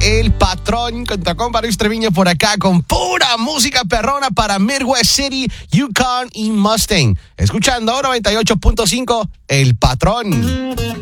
El Patrón con Tacón Baris Treviño por acá con pura música perrona para Midwest City, Yukon y Mustang. Escuchando 98.5 El Patrón.